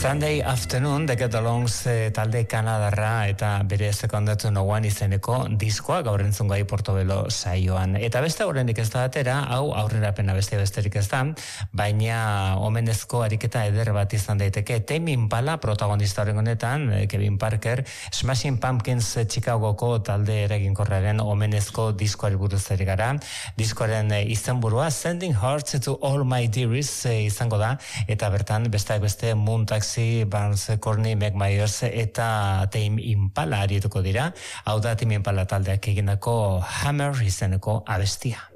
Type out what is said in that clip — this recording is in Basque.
Sunday Afternoon, The Get Alongs talde Kanadarra eta bere sekondatu no one izeneko diskoa gaur entzungai Portobelo saioan. Eta beste horrenik ez da atera, hau aurrerapena besterik ez da, baina omenezko ariketa eder bat izan daiteke. Tame Impala protagonista horren honetan, Kevin Parker, Smashing Pumpkins Chicagoko talde eraginkorraren omenezko diskoari buruz ari gara. Diskoaren izenburua Sending Hearts to All My Dearies izango da, eta bertan besteak beste Moon Taxi, Barnes Corney, Meg Myers eta Tame Impala arituko dira. Hau da Tame Impala taldeak egindako Hammer izeneko abestia.